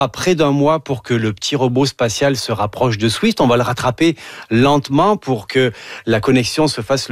près d'un mois pour que le petit robot spatial se rapproche de Swift. On va le rattraper lentement pour que la connexion se fasse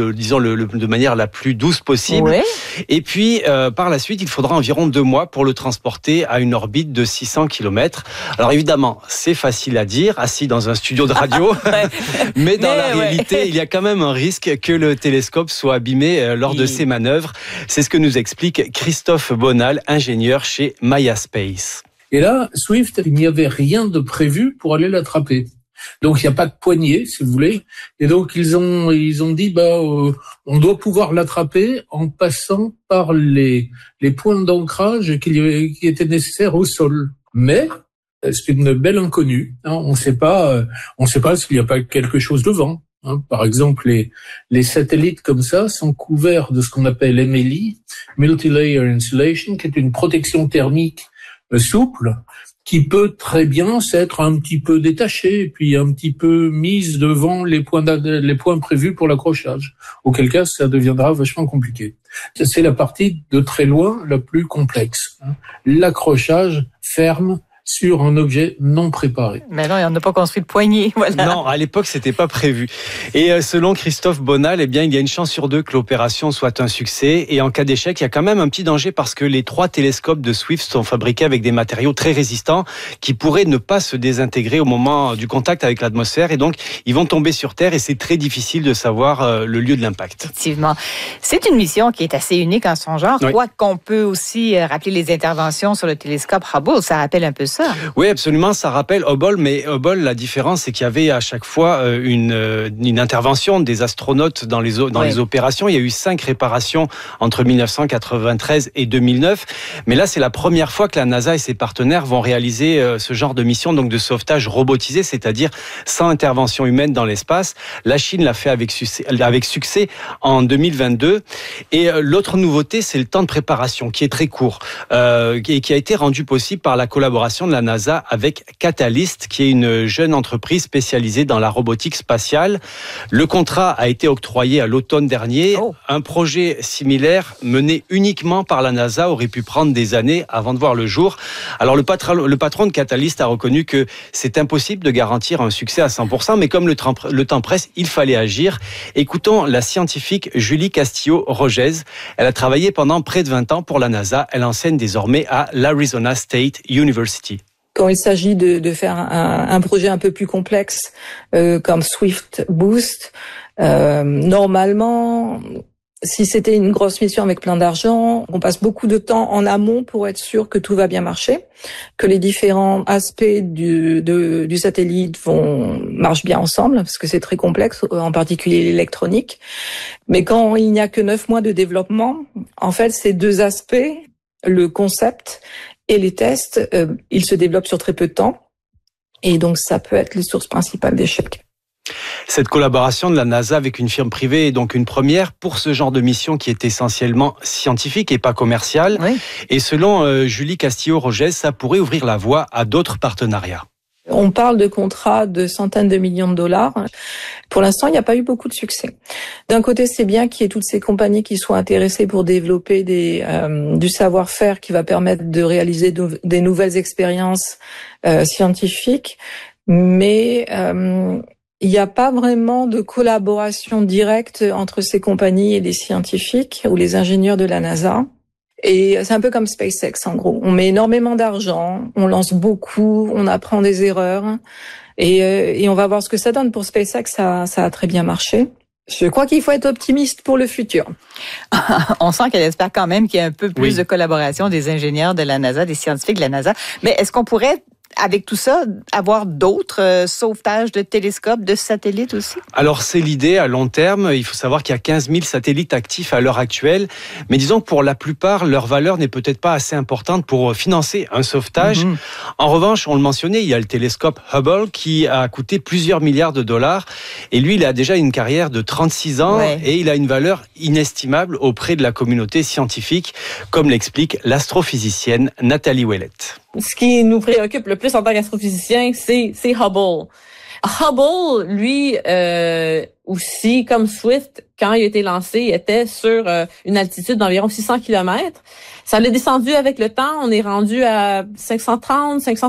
de manière la plus douce possible. Ouais. Et puis, par la suite, il faudra environ 2 mois pour le transporter à une orbite de 600 km. Alors évidemment, c'est facile à dire, assis dans un studio de radio, mais dans la réalité, il y a quand même un risque que le télescope soit abîmé lors de ces manœuvres. C'est ce que nous explique Christophe Bonal, ingénieur chez Maya Space. Et là, Swift, il n'y avait rien de prévu pour aller l'attraper. Donc il n'y a pas de poignée, si vous voulez. Et donc ils ont dit on doit pouvoir l'attraper en passant par les points d'ancrage qui étaient nécessaires au sol. Mais c'est une belle inconnue. On ne sait pas s'il n'y a pas quelque chose devant. Par exemple, les satellites comme ça sont couverts de ce qu'on appelle MLI, Multilayer Insulation, qui est une protection thermique souple, qui peut très bien s'être un petit peu détachée, puis un petit peu mise devant les points prévus pour l'accrochage. Auquel cas, ça deviendra vachement compliqué. C'est la partie de très loin la plus complexe. L'accrochage ferme sur un objet non préparé. Mais non, on n'a pas construit de poignée. Voilà. Non, à l'époque, c'était pas prévu. Et selon Christophe Bonal, il y a une chance sur 2 que l'opération soit un succès. Et en cas d'échec, il y a quand même un petit danger parce que les 3 télescopes de Swift sont fabriqués avec des matériaux très résistants qui pourraient ne pas se désintégrer au moment du contact avec l'atmosphère. Et donc, ils vont tomber sur Terre et c'est très difficile de savoir le lieu de l'impact. Effectivement. C'est une mission qui est assez unique en son genre. Oui. Quoiqu'on peut aussi rappeler les interventions sur le télescope Hubble. Ça rappelle un peu ça. Oui, absolument, ça rappelle Hubble, mais Hubble, la différence, c'est qu'il y avait à chaque fois une intervention des astronautes dans les opérations. Il y a eu 5 réparations entre 1993 et 2009, mais là, c'est la première fois que la NASA et ses partenaires vont réaliser ce genre de mission, donc de sauvetage robotisé, c'est-à-dire sans intervention humaine dans l'espace. La Chine l'a fait avec succès en 2022. Et l'autre nouveauté, c'est le temps de préparation, qui est très court, et qui a été rendu possible par la collaboration de la NASA avec Catalyst, qui est une jeune entreprise spécialisée dans la robotique spatiale. Le contrat a été octroyé à l'automne dernier. Un projet similaire mené uniquement par la NASA aurait pu prendre des années avant de voir le jour. Alors le patron de Catalyst a reconnu que c'est impossible de garantir un succès à 100%, mais comme le temps presse, il fallait agir. Écoutons la scientifique Julie Castillo-Rogez. Elle a travaillé pendant près de 20 ans pour la NASA. Elle enseigne désormais à l'Arizona State University. Quand il s'agit de faire un projet un peu plus complexe comme Swift Boost, normalement, si c'était une grosse mission avec plein d'argent, on passe beaucoup de temps en amont pour être sûr que tout va bien marcher, que les différents aspects du satellite marchent bien ensemble, parce que c'est très complexe, en particulier l'électronique. Mais quand il n'y a que 9 mois de développement, en fait, ces 2 aspects, le concept et les tests, ils se développent sur très peu de temps. Et donc, ça peut être les sources principales d'échecs. Cette collaboration de la NASA avec une firme privée est donc une première pour ce genre de mission qui est essentiellement scientifique et pas commerciale. Oui. Et selon Julie Castillo-Rogez, ça pourrait ouvrir la voie à d'autres partenariats. On parle de contrats de centaines de millions de dollars. Pour l'instant, il n'y a pas eu beaucoup de succès. D'un côté, c'est bien qu'il y ait toutes ces compagnies qui soient intéressées pour développer du savoir-faire qui va permettre de réaliser des nouvelles expériences scientifiques, mais il n'y a pas vraiment de collaboration directe entre ces compagnies et les scientifiques ou les ingénieurs de la NASA. Et c'est un peu comme SpaceX, en gros. On met énormément d'argent, on lance beaucoup, on apprend des erreurs, et on va voir ce que ça donne. Pour SpaceX, ça a très bien marché. Je crois qu'il faut être optimiste pour le futur. On sent qu'elle espère quand même qu'il y a un peu plus de collaboration des ingénieurs de la NASA, des scientifiques de la NASA. Mais est-ce qu'on pourrait, avec tout ça, avoir d'autres sauvetages de télescopes, de satellites aussi? Alors, c'est l'idée à long terme. Il faut savoir qu'il y a 15 000 satellites actifs à l'heure actuelle. Mais disons que pour la plupart, leur valeur n'est peut-être pas assez importante pour financer un sauvetage. En revanche, on le mentionnait, il y a le télescope Hubble qui a coûté plusieurs milliards de dollars. Et lui, il a déjà une carrière de 36 ans et il a une valeur inestimable auprès de la communauté scientifique, comme l'explique l'astrophysicienne Nathalie Ouellette. Ce qui nous préoccupe le plus en tant qu'astrophysicien, c'est Hubble. Hubble, lui, aussi, comme Swift, quand il a été lancé, était sur une altitude d'environ 600 km. Ça l'a descendu avec le temps. On est rendu à 530, 500